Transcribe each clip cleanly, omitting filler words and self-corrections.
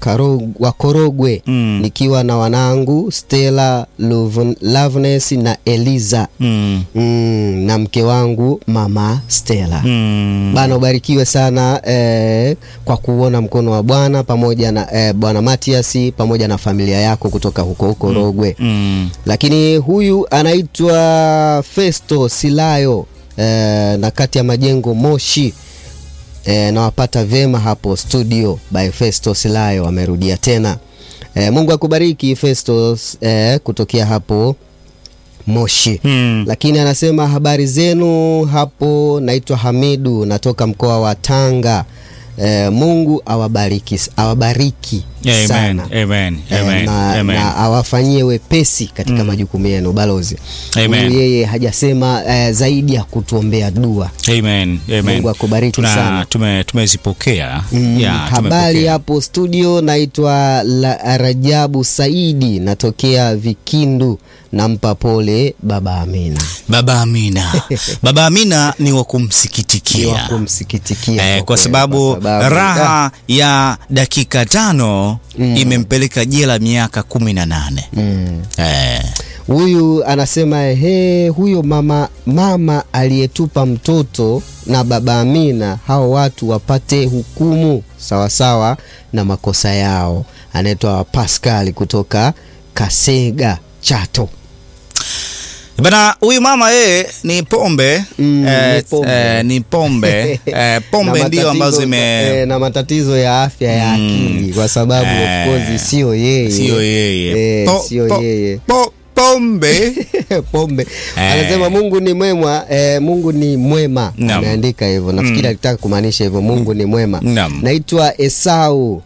wa Korogwe, nikiwa na wanangu Stella, Loveness na Eliza, na mke wangu Mama Stella. Bana, ubarikiwe sana kwa kuona mkono wa Bwana pamoja na Bwana Matias pamoja na familia yako kutoka huko Korogwe. Lakini huyu anaitwa Festo Silayo, na kati ya Majengo Moshi, na wapata vema hapo studio by Festo Silayo, amerudia tena. Mungu akubariki Festo, kutokea hapo Moshi. Lakini anasema habari zenu hapo, naitwa Hamidu, natoka mkoa wa Tanga. Mungu awabariki sana. Amen. Na awafanyie wepesi katika majukumu yenu balozi. Yeye hajasema zaidi ya kutuombea dua. Amen. Mungu akubariki sana. Tumezipokea. Habari hapo studio, naitwa Rajabu Saidi, natokea Vikindu, nampa pole Baba Amina. Baba Amina ni wa kumsikitikia. Kwa sababu raha ya dakika 5 imempeleka jela miaka 18. Huyu anasema huyo mama aliyetupa mtoto na Baba Amina, hao watu wapate hukumu sawasawa na makosa yao. Anaitwa Pascal kutoka Kasega, Chato. Bana, huyu mama ni pombe. Ni pombe. Pombe ndio ambazo na matatizo ya afya ya akili, kwa sababu of course sio yeye. Pombe. Anasema Mungu ni mwema. Mungu ni mwema. Ameandika hivyo. Nafikiri alitaka kumaanisha hivyo, Mungu ni mwema. Naitwa Esau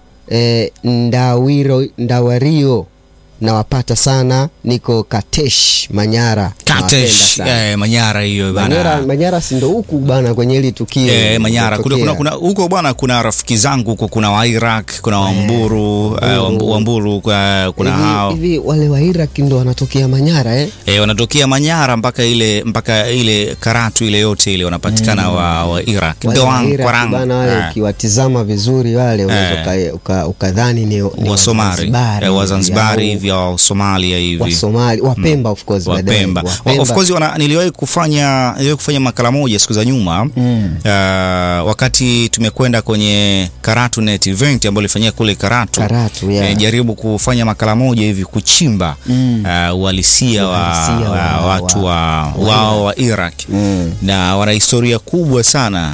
Ndawario, nawapata sana, niko Katesh Manyara. Manyara hiyo bana. Manyara si ndo huku bana kwenye ile tukio. Manyara kuna huko bana, kuna rafiki zangu huko, kuna wa Iraq, kuna Wamburu, kuna hao. Hivi wale wa Iraq ndo wanatokea Manyara wanatokea Manyara mpaka ile Karatu ile yote ile wanapatikana wa Iraq. Ndio bana wale, ukiwatizama vizuri wale unaweza ukadhani ni wa Somali, wa Zanzibar hivi, wa Somalia hivi. Wa Somali, wa Pemba of course. Of course niliwahi kufanya makala moja siku za nyuma, wakati tumekwenda kwenye Karatu Net event ambayo ilifanyika kule Karatu. Jaribu kufanya makala moja hivi kuchimba uhalisia wa watu wa Iraq. Na wana historia kubwa sana,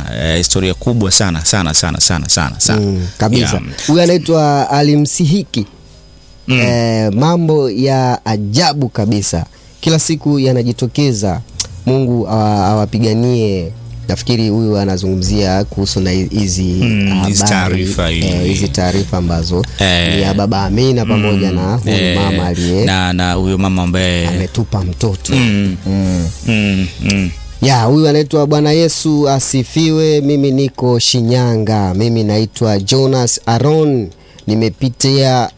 sana kabisa. Huyu anaitwa Alimsihiki. Mambo ya ajabu kabisa kila siku yanajitokeza. Mungu awapiganie. Nafikiri huyu anazungumzia kuhusu na hizi taarifa ambazo ni ya Baba Amina pamoja na huyu mama aliye na huyo mama ambaye ametupa mtoto. Huyu anaitwa Bwana Yesu asifiwe. Mimi niko Shinyanga. Mimi naitwa Jonas Aaron. Nimepitia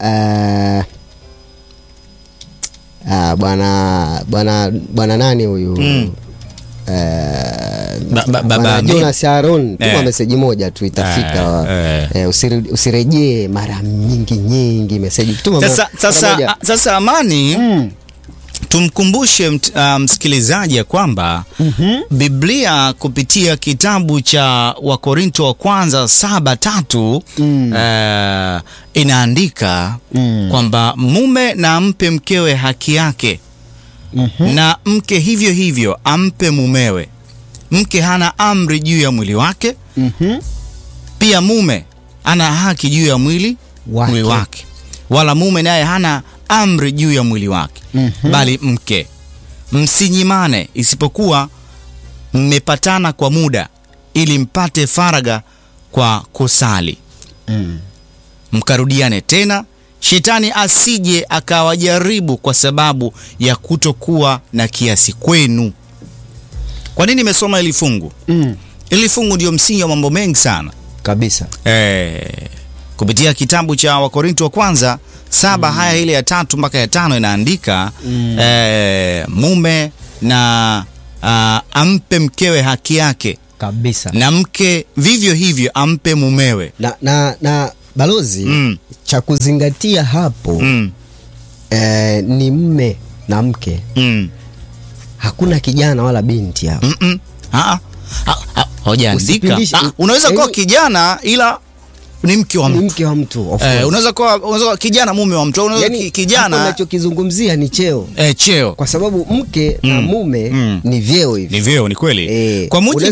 bwana nani huyu? Baba Jonas Aaron. Tuma message moja tu itafika. Usirejee mara nyingi message. Sasa Amani, tumkumbushe msikilizaji ya kwamba Biblia kupitia kitabu cha Wakorinto wa kwanza 7:3 inaandika kwamba mume na ampe mkewe haki yake, na mke hivyo hivyo ampe mumewe. Mke hana amri juu ya mwili wake, pia mume ana haki juu ya mwili wake, wala mume naye hana amri juu ya mwili wake, bali mke. Msinyimane, isipokuwa mmepatana kwa muda, ili mpate faraga kwa kusali, mkarudiane tena, Shetani asije akawajaribu kwa sababu ya kutokuwa na kiasi kwenu. Kwa nini nimesoma hili fungu? Hili fungu ndio msingi wa mambo mengi sana kabisa. Kupitia kitabu cha Wakorinto wa kwanza 7 haya ile ya 3 mpaka ya 5 inaandika mume na ampe mkewe haki yake kabisa, na mke vivyo hivyo ampe mumewe. Na Balozi, cha kuzingatia hapo ni mme na mke. Hakuna kijana wala binti hapo. Hojaandika. Unaweza kuwa kijana ila ni mke wa mtu. Ni mke wa mtu. Unaweza kuwa kijana mume wa mtu. Unaweza kijana. Unachokizungumzia ni cheo. Cheo. Kwa sababu mke na mume ni vyeo hivi. Ni vyeo, ni kweli.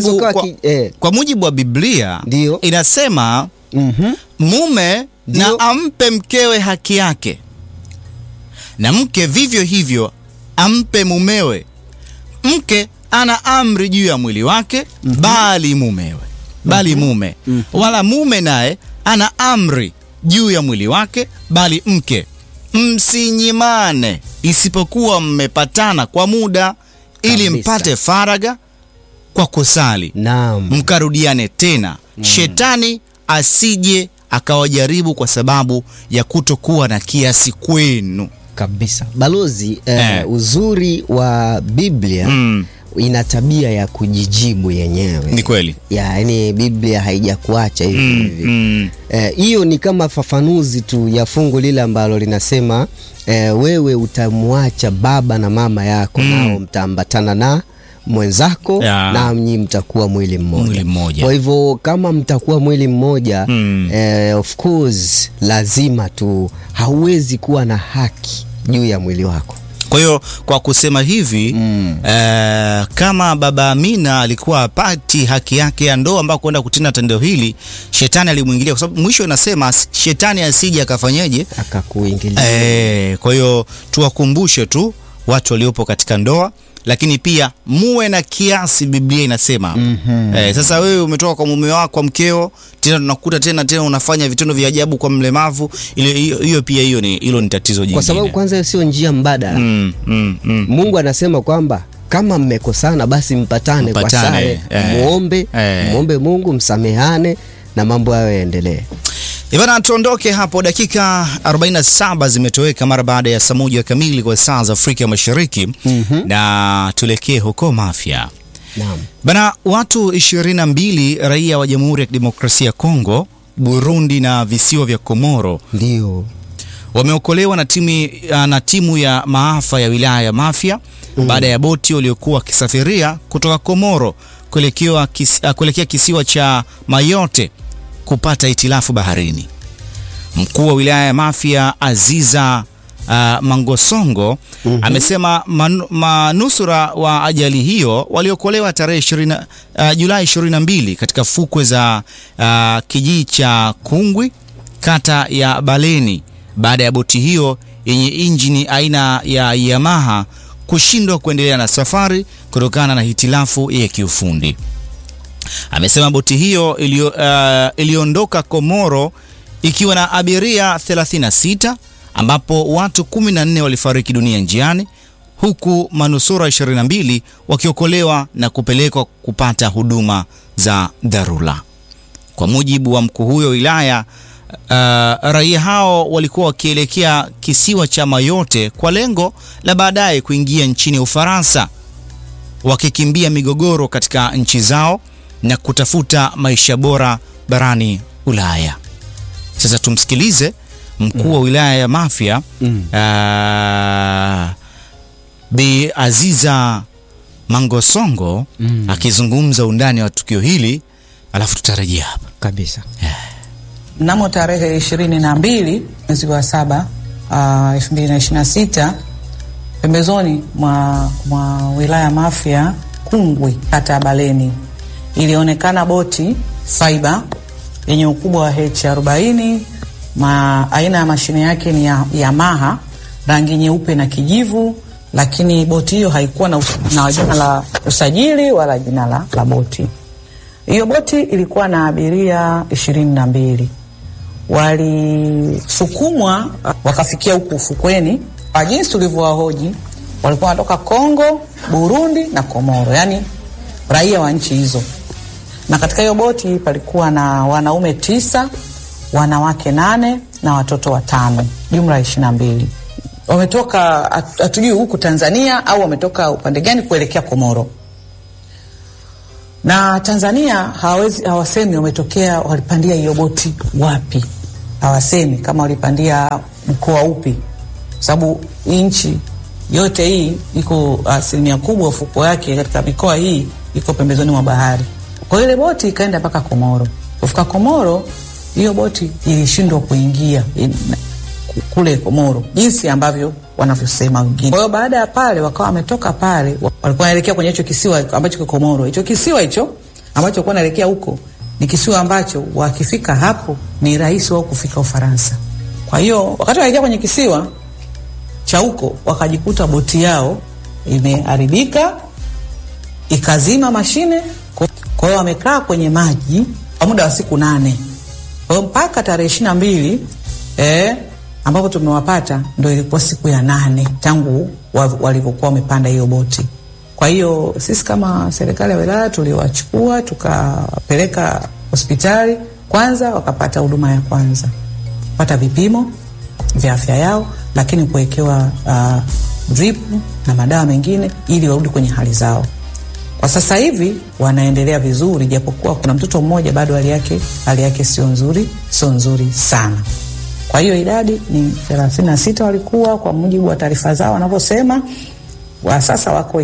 Kwa mujibu wa Biblia inasema mume na ampe mkewe haki yake, na mke vivyo hivyo ampe mumewe. Mke ana amri juu ya mwili wake, bali mume wala mume naye ana amri juu ya mwili wake, bali mke. Msinyimane, isipokuwa mmepatana kwa muda, ili mpate faraga kwa kusali. Mkarudiane tena, shetani asije akawajaribu kwa sababu ya kutokuwa na kiasi kwenu. Kabisa. Balozi, uzuri wa Biblia ina tabia ya kujijibu yenyewe. Ni kweli. Yaani Biblia haijakuacha hivi. Hiyo ni kama fafanuzi tu ya fungu lile ambalo linasema wewe utamwacha baba na mama yako, nao mtaambatana na mwenzako, na mnyi mtakuwa mwili mmoja. Kwa hivyo kama mtakuwa mwili mmoja, of course lazima tu hauwezi kuwa na haki juu ya mwili wako. Kwa hiyo kwa kusema hivi kama baba Amina alikuwa apati haki yake ya ndoa ambao kwenda kutenda tendo hili, shetani alimuingilia, kwa sababu mwisho inasema shetani asije akafanyaje, akakuingilia. Kwa hiyo tuwakumbushe tu watu waliopo katika ndoa, lakini pia muwe na kiasi. Biblia inasema sasa wewe umetoka kwa mume wako, kwa mkeo, tena tunakuta tena unafanya vitendo vya ajabu kwa mlemavu, hiyo pia hilo ni tatizo jingine, kwa sababu kwanza sio njia mbadala. Mungu anasema kwamba kama mmekosana basi mpatane kwa sala, muombe Mungu, msamehane na mambo hayo yaendelee. Ibana, tuondoke hapo. Dakika 47 zimetoweka mara baada ya saa 1 kamili kwa saa za Afrika Mashariki. Na tulekee huko Mafia. Bana, watu 22 raia wa Jamhuri ya Kidemokrasia ya Kongo, Burundi na visiwa vya Komoro wameokolewa na timu ya maafa ya wilaya ya Mafia baada ya boti waliokuwa wakisafiria kutoka Komoro kuelekea kisiwa cha Mayotte kupata itilafu baharini. Mkuu wa wilaya ya Mafia Aziza Mangosongo amesema manusura wa ajali hiyo waliokolewa tarehe Julai 22 katika fukwe za kijiji cha Kungwi, kata ya Baleni, baada ya boti hiyo yenye injini aina ya Yamaha kushindwa kuendelea na safari kutokana na hitilafu ya kiufundi. Amesema boti hiyo iliondoka Komoro ikiwa na abiria 36, ambapo watu 14 walifariki dunia njiani, huku manusura 22 wakiokolewa na kupelekwa kupata huduma za dharura. Kwa mujibu wa mkuu huyo wilaya, raia hao walikuwa wakielekea kisiwa cha Mayotte kwa lengo la baadaye kuingia nchini Ufaransa, wakikimbia migogoro katika nchi zao na kutafuta maisha bora barani Ulaya. Sasa tumsikilize mkuu wa wilaya ya Mafia Bi Aziza Mangosongo akizungumza undani wa tukio hili, alafu tutarejea hapa kabisa. Mnamo tarehe 22 mwezi wa 7 2026 pembezoni mwa wilaya ya Mafia Kungwi, kata ya Baleni, ilionekana boti fiber yenye ukubwa wa H40, aina ya mashine yake ni ya Yamaha, rangi nyeupe na kijivu, lakini boti hiyo haikuwa na jina la usajili wala jina la boti. Hiyo boti ilikuwa na abiria 22. Walisukumwa wakafikia huku ufukweni. Kwa jinsi tulivyowahoji, walikuwa wanatoka Kongo, Burundi na Komoro, yani raia wa nchi hizo. Na katika hiyo boti palikuwa na wanaume 9, wanawake 8 na watoto 5, jumla 22. Wametoka hatujui huku Tanzania au wametoka upande gani kuelekea Komoro. Na Tanzania hawasemi wametokea walipandia hiyo boti wapi. hawasemi kama walipandia mkoa upi, sababu nchi yote hii iko asilimia kubwa ufuko yake katika mikoa hii iko pembezoni mwa bahari. Kwa hiyo ile boti ikaenda mpaka Komoro. Kufika Komoro, hiyo boti ilishindwa kuingia kule Komoro jinsi ambavyo wanavyosema wengine. Kwa hiyo baada ya pale wakawa wametoka pale, walikuwa wanaelekea kwenye hicho kisiwa ambacho kiko Komoro. Hicho kisiwa hicho ambacho kwa naelekea huko ni kisiwa ambacho wakifika hapo ni rahisi wao kufika Ufaransa. Kwa hiyo wakati wanaelekea kwenye kisiwa cha huko wakajikuta boti yao imeharibika, ikazima mashine. Kwa hiyo wamekaa kwenye maji kwa muda wa siku 8. Kwa hiyo mpaka tarehe 22 ambapo tumewapata ndio ilikuwa siku ya 8 tangu walivyokuwa wamepanda hiyo boti. Kwa hiyo sisi kama serikali ya wilaya tuliwachukua tukapeleka hospitali kwanza, wakapata huduma ya kwanza, kupata vipimo vya afya yao, lakini kuwekewa drip na madawa mengine ili warudi kwenye hali zao. Kwa sasa hivi wanaendelea vizuri, japokuwa kuna mtoto mmoja bado hali yake sio nzuri sana. Kwa hiyo idadi ni 36 walikuwa kwa mujibu wa taarifa zao wanavyosema. Wa sasa wako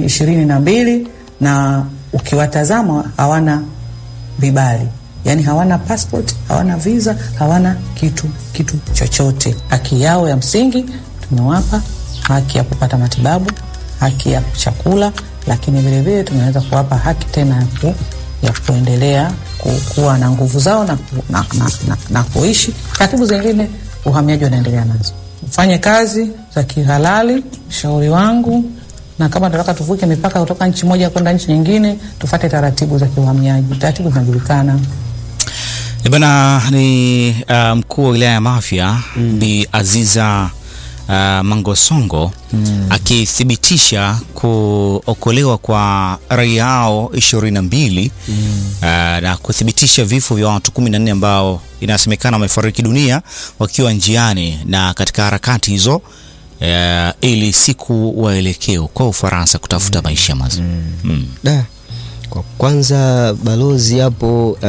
22 na ukiwatazama hawana vibali. Yaani hawana passport, hawana visa, hawana kitu chochote. Haki yao ya msingi tumewapa, haki ya kupata matibabu, haki ya chakula, lakini vile vile tumeweza kuwapa haki tena ya kuendelea kuwa na nguvu zao na kuishi. Taratibu zingine uhamiaji wanaendelea nazo. Fanye kazi za kihalali, shauri wangu, na kama tunataka tuvuke mipaka kutoka nchi moja kwenda nchi nyingine, tufuate taratibu za kiuhamiaji. Taratibu zinajulikana. Bwana ni mkuu wa wilaya ya Mafia Bi Aziza Mangosongo akithibitisha kuokolewa kwa raia hao 22 na kuthibitisha vifo vya watu 14 ambao inasemekana wamefariki dunia wakiwa njiani na katika harakati hizo ili siku waelekeo kwa Ufaransa kutafuta maisha mazuri. Kwa kwanza balozi hapo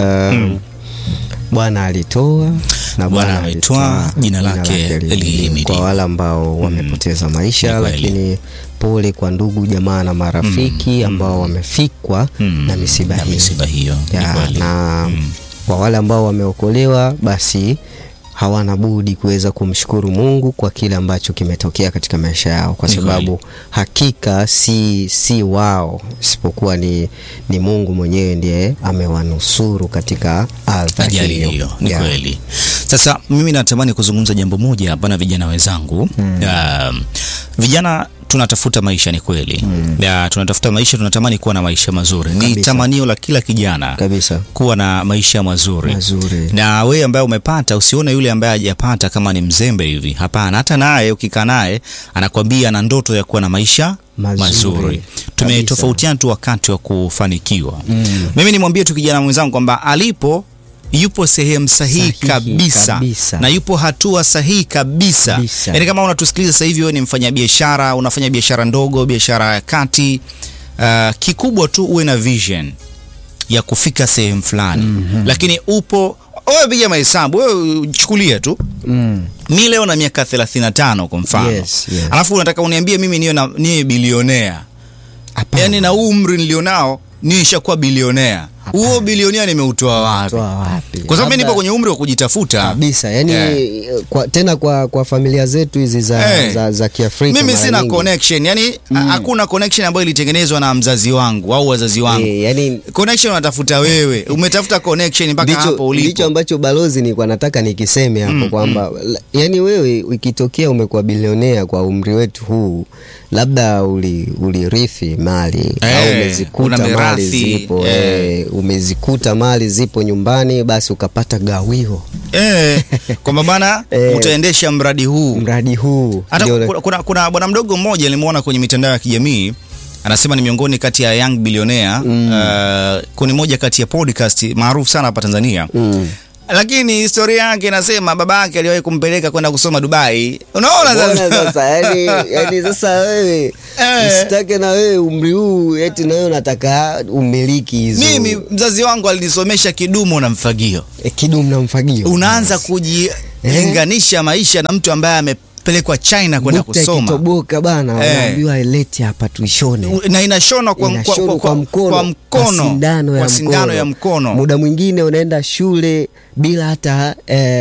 Bwana alitoa na Bwana alitoa, jina lake lihimidiwe kwa wale ambao wamepoteza maisha, lakini pole kwa ndugu jamaa na marafiki ambao wamefikwa na misiba hiyo. Na kwa wale ambao wameokolewa, basi hawana budi kuweza kumshukuru Mungu kwa kile ambacho kimetokea katika maisha yao, kwa sababu hakika si wao, isipokuwa ni Mungu mwenyewe ndiye amewanusuru katika ajali hiyo. Ni kweli. Sasa mimi natamani kuzungumza jambo moja hapa na vijana wenzangu. Vijana tunatafuta maisha, ni kweli. Tunatafuta maisha, tunatamani kuwa na maisha mazuri. Ni tamanio la kila kijana kabisa kuwa na maisha mazuri. Na wewe ambaye umepata, usione yule ambaye hajapata kama ni mzembe hivi. Hapana, hata naye ukikaa naye anakuambia ana ndoto ya kuwa na maisha mazuri. Tumetofautiana tu wakati wa kufanikiwa. Mimi nimwambie tu kijana mwenzangu kwamba yupo sehemu sahihi kabisa na yupo hatua sahihi kabisa. Yaani kama unatusikiliza sasa hivi, wewe ni mfanyabiashara, unafanya biashara ndogo, biashara ya kati, kikubwa tu uwe na vision ya kufika sehemu fulani. Lakini wewe piga mahesabu, wewe chukulia tu. Mimi leo na miaka 35 kwa mfano. Alafu unataka uniambie mimi niwe bilionea. Yaani na umri nilionao nishakuwa bilionea. Huo bilionea nimeutoa wapi? Kwa sababu mimi nipo kwenye umri wa kujitafuta kabisa. Yaani tena kwa familia zetu hizi za Kiafrika, mimi sina connection. Yaani hakuna connection ambayo ilitengenezwa na mzazi wangu au wazazi wangu. Yaani connection unatafuta wewe. Umetafuta connection mpaka hapo ulipo. Ndicho ambacho balozi nilikuwa nataka nikiseme hapo kwamba yaani wewe ukitokea umekuwa bilionea kwa umri wetu huu, labda ulirithi mali au umezikuta mali zipo, umezikuta mali zipo nyumbani, basi ukapata gawio kwamba bana utaendesha mradi huu. Hata kuna bwana mdogo mmoja nilimuona kwenye mitandao ya kijamii, anasema ni miongoni kati ya young billionaire. Kuna moja kati ya podcast maarufu sana hapa Tanzania. Lakini historia yake inasema babake aliwahi kumpeleka kwenda kusoma Dubai. Unaona sasa yani sasa wewe usitake na wewe umri huu eti na wewe unataka umiliki hizo. Mimi mzazi wangu alinisomesha kidumu na mfagio. Kidumu na mfagio. Unaanza kujilinganisha maisha na mtu ambaye pelekwa China kwenda kusoma. Kitoboka bana, unaambiwa ilete hapa tuishone. Na inashona kwa mkono. Kwa sindano ya mkono. Muda mwingine unaenda shule bila hata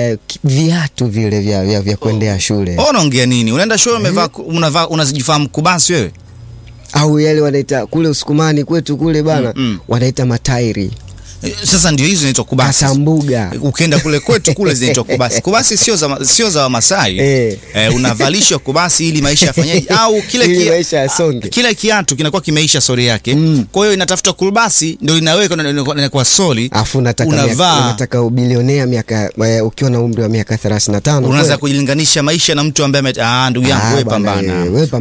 viatu vile vya kuendea shule. Unaongea nini? Unaenda shule umevaa unazijifaa mkubasi wewe? Au yale wanaita kule Usukumani kwetu kule bana, wanaita matairi. Sasa ndio hizo zinaitwa kubasi. Kasambuga. Ukienda kule kwetu kule zinaitwa kubasi. Kubasi sio za Wamasai. Unavalishwa kubasi ili maisha yafanyaje au kile maisha yasonge. Kila kiatu kinakuwa kimeisha sori yake. Kwa hiyo inatafuta kubasi ndio inaweka kwa soli. Afu unataka ubilionea miaka ukiwa na umri wa miaka 35. Unaanza kujilinganisha maisha na mtu ambaye ndugu yangu wewe pambana.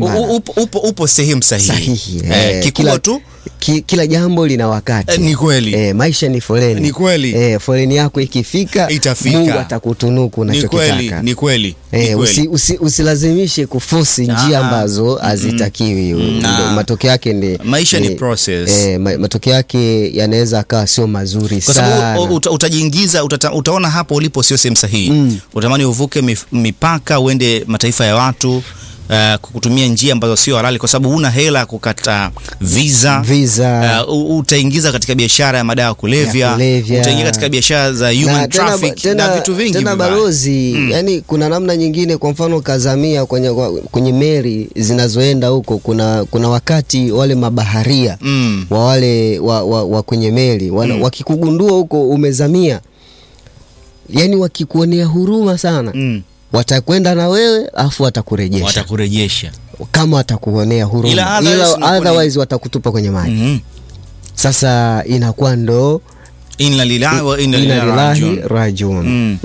Upo sehemu sahihi. Kikubwa tu kila jambo lina wakati. Ni kweli. Maisha ni foleni. Ni kweli. Foleni yako ikifika Mungu atakutunuku unachokitaka. Ni kweli. Usilazimishe kuforce njia ambazo hazitakiwi. Matokeo yake maisha ni process. Matokeo yake yanaweza akawa sio mazuri sana. Kwa sababu utajiingiza, utaona hapo ulipo sio sehemu sahihi. Utamani uvuke mipaka uende mataifa ya watu. Kutumia njia ambazo sio halali kwa sababu huna hela kukata visa. Utaingiza katika biashara ya madawa kulevya. Utaingia katika biashara za human traffic na vitu vingi. Tena balozi, yani kuna namna nyingine, kwa mfano kazamia kwenye meli zinazoenda huko, kuna wakati wale mabaharia wa wale wa kwenye meli wakikugundua huko umezamia, yani wakikuonea huruma sana. Watakwenda na wewe afu watakurejesha kama watakuonea huruma, ila otherwise watakutupa kwenye maji. Sasa inakuwa ndo inna lillahi wa inna ilaihi rajiun.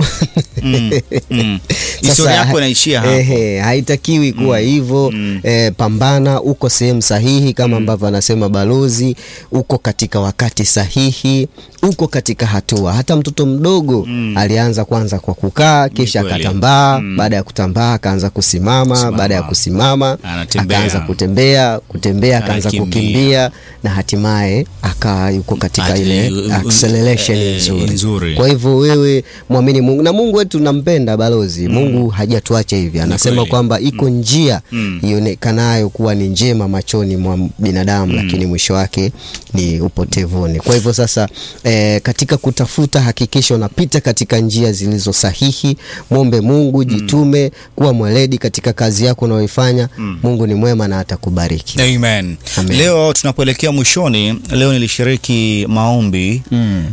Historia yako inaishia hapo. Haitakiwi kuwa hivyo. Pambana, uko sehemu sahihi kama ambavyo anasema balozi, uko katika wakati sahihi, uko katika hatua. Hata mtoto mdogo alianza kwanza kwa kukaa, kisha akatambaa, baada ya kutambaa akaanza kusimama, baada ya kusimama akaanza kutembea, akaanza kukimbia, na hatimaye akawa yuko katika ile acceleration nzuri. Kwa hivyo wewe muamini Mungu, na Mungu wetu nampenda balozi. Mungu hajatuacha hivi. Anasema kwamba iko njia ionekanayo kuwa ni njema machoni mwa binadamu, lakini mwisho wake ni upotevuni. Kwa hivyo sasa katika kutafuta, hakikisha unapita katika njia zilizo sahihi. Muombe Mungu, jitume, kuwa mweledi katika kazi yako unayoifanya. Mungu ni mwema na atakubariki. Amen. Leo tunapoelekea mwishoni, leo nilishiriki maombi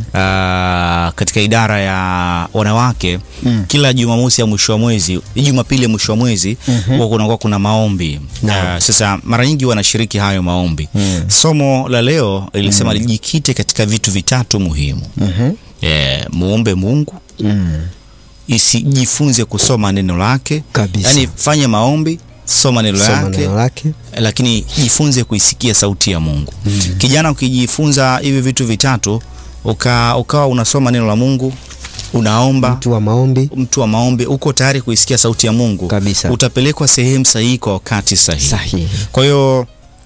katika idara ya wanawake. Kila Jumamosi ya mwisho wa mwezi, Jumapili ya mwisho wa mwezi kuna maombi. Sasa mara nyingi wanashiriki hayo maombi. Somo la leo ilisema lijikite katika vitu vitatu muhimu. Muombe Mungu, jifunze kusoma neno lake. Yaani fanya maombi, soma neno lake, lakini jifunze kuisikia sauti ya Mungu. Kijana, ukijifunza hivi vitu vitatu, ukawa unasoma neno la Mungu, unaomba, mtu wa maombi, uko tayari kuisikia sauti ya Mungu kabisa, utapelekwa sehemu sahihi kwa wakati sahihi. Kwa hiyo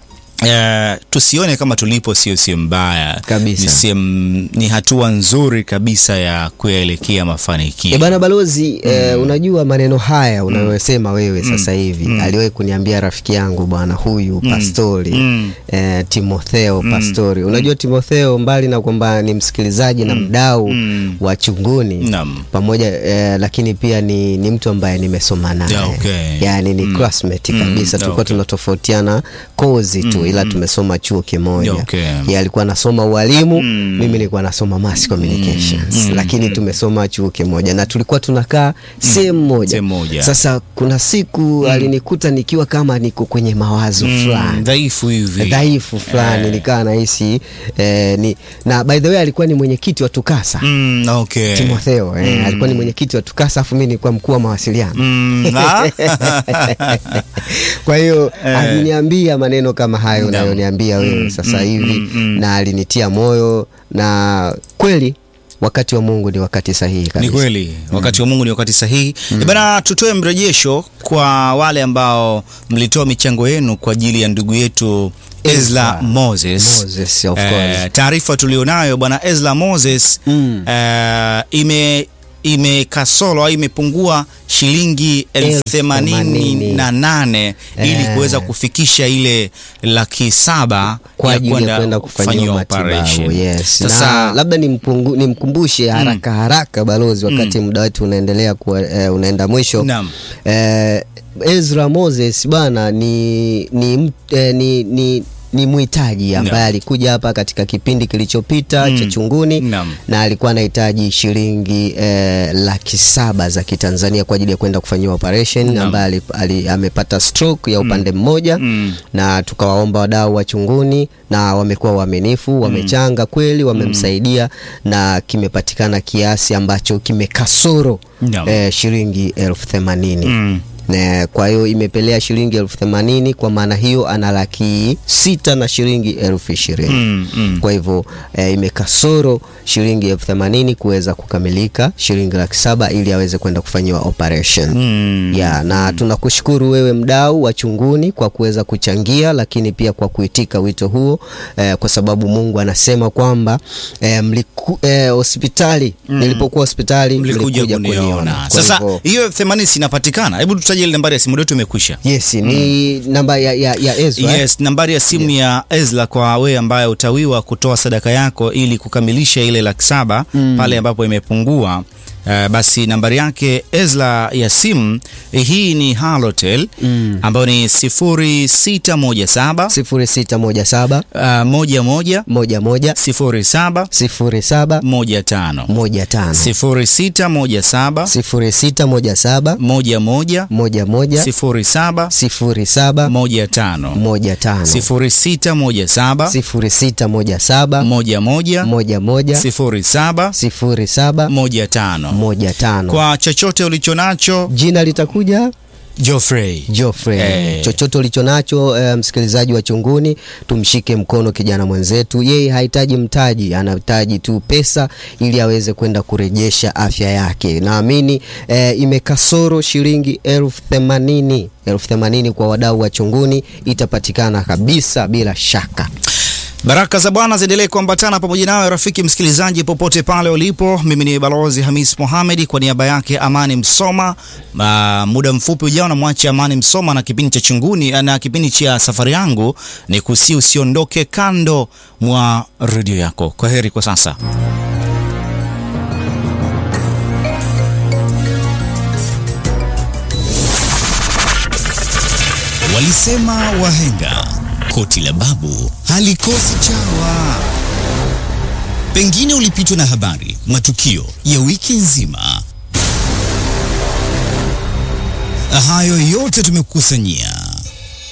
tusione kama tulipo sio mbaya kabisa. Ni hatua nzuri kabisa ya kuelekea mafanikio. Bana balozi, unajua maneno haya unayosema wewe sasa hivi aliwahi kuniambia rafiki yangu bwana huyu Pastori Timotheo Pastori. Unajua Timotheo, mbali na kwamba ni msikilizaji na mdau wa Chunguni pamoja, lakini pia ni mtu ambaye nimesoma naye. Yani ni classmate kabisa. Tulikuwa tunatofautiana kozi tu, ila tumesoma chuo kimoja. Yeye alikuwa anasoma ualimu, mimi nilikuwa nasoma mass communications, lakini tumesoma chuo kimoja na tulikuwa tunakaa sehemu moja. Sasa kuna siku alinikuta nikiwa kama niko kwenye mawazo fulani dhaifu fulani, nikaa nahisi na by the way alikuwa ni mwenyekiti wa TUCASA. Timotheo alikuwa ni mwenyekiti wa TUCASA, afu mimi nilikuwa mkuu wa mawasiliano. Kwa hiyo aliniambia maneno kama hayo unayoniambia wewe sasa hivi, na alinitia moyo, na kweli wakati wa Mungu ni wakati sahihi kabisa. Ni kweli, wakati wa Mungu ni wakati sahihi. Bana, tutoe mrejesho kwa wale ambao mlitoa michango yenu kwa ajili ya ndugu yetu Ezra Moses. Of course. Taarifa tulionayo bwana Ezra Moses imekasoro au imepungua shilingi 88,000 ili kuweza kufikisha ile 700,000 kwa ajili ya kwenda kufanyiwa matibabu. Yes. Sasa labda nimkumbushe haraka balozi, wakati muda wetu unaendelea unaenda mwisho. Naam. Ezra Moses bana ni muhitaji ambaye alikuja hapa katika kipindi kilichopita cha Chunguni na alikuwa anahitaji shilingi 700,000 za Kitanzania kwa ajili ya kwenda kufanyiwa operation, ambaye amepata stroke ya upande mmoja, na tukawaomba wadau wa Chunguni na wamekuwa waaminifu, wamechanga kweli, wamemsaidia na kimepatikana kiasi ambacho kimekasoro shilingi 80,000. Kwa hiyo imepelea shilingi 80,000, kwa maana hiyo ana 600,000 na shilingi 20,000. Kwa hivyo imekasoro shilingi 80,000 kuweza kukamilika shilingi 700,000 ili aweze kwenda kufanyiwa operation. Na tunakushukuru wewe mdau wa Chunguni kwa kuweza kuchangia, lakini pia kwa kuitika wito huo, kwa sababu Mungu anasema kwamba hospitali nilipokuwa hospitali mlikuja kuniona. Sasa hiyo 80,000 inapatikana. Hebu tutaje ile nambari ya simu, ndio tumekwisha. Yes, ni namba ya Ezra. Yes, nambari ya simu ya Ezra kwa wewe ambaye utawiwa kutoa sadaka yako ili kukamilisha ile 700,000 pale ambapo imepungua. Basi nambari yake Ezra ya simu hii ni Halotel, ambayo ni 0617 11 07 15 0617 0617 11 07 07 15 0617 11 07 15. Kwa chochote ulichonacho, jina litakuja Geoffrey. Chochote ulichonacho, msikilizaji wa Chunguni, tumshike mkono kijana mwenzetu. Yeye hahitaji mtaji, anahitaji tu pesa ili aweze kwenda kurejesha afya yake. Naamini imekasoro shilingi 80,000 kwa wadau wa Chunguni, itapatikana kabisa bila shaka. Baraka za Bwana ziendelee kuambatana pamoja nawe rafiki msikilizaji popote pale ulipo. Mimi ni Balozi Hamis Mohamed kwa niaba yake Amani Msoma. Muda mfupi ujao na mwache Amani Msoma na kipindi cha Chunguni na kipindi cha Safari Yangu. Ni usiondoke kando mwa redio yako. Kwaheri kwa sasa. Walisema wahenga, koti la babu halikosi chawa. Pengine ulipitwa na habari, matukio ya wiki nzima. Hayo yote tumekukusanyia